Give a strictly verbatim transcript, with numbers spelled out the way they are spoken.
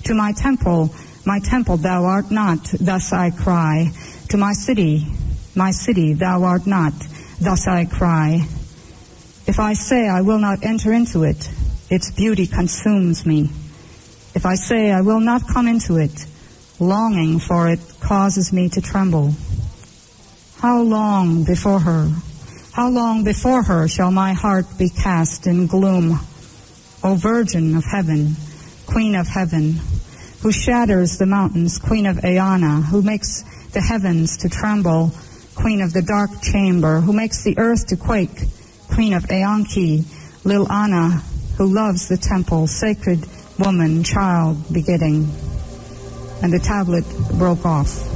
To my temple, my temple, thou art not, thus I cry. To my city, my city, thou art not, thus I cry. If I say I will not enter into it, its beauty consumes me. If I say I will not come into it, longing for it causes me to tremble. How long before her, how long before her shall my heart be cast in gloom? O Virgin of heaven, Queen of heaven, who shatters the mountains, Queen of Eanna, who makes the heavens to tremble, Queen of the dark chamber, who makes the earth to quake, Queen of Eanki, Lil Anna, who loves the temple, sacred woman, child begetting. And the tablet broke off.